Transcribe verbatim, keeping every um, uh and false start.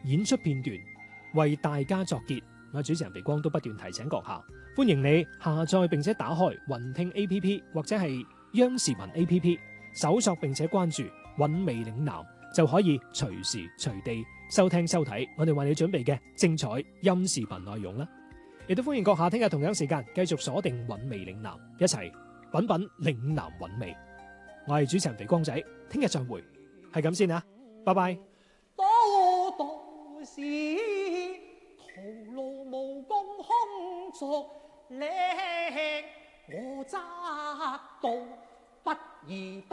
演出片段，為大家作結。我主持人肥光都不斷提醒閣下，歡迎你下載並且打開雲聽 A P P 或者係央視頻 A P P， 搜索並且關注韻味嶺南，就可以隨時隨地收聽收睇我哋為你準備嘅精彩音視頻內容啦。亦都歡迎閣下聽日同樣時間繼續鎖定韻味嶺南，一齊品品嶺南韻味。我係主持人肥光仔，聽日再會，係咁先啊，拜拜。 多道是徒勞無功空作力，我則道不宜。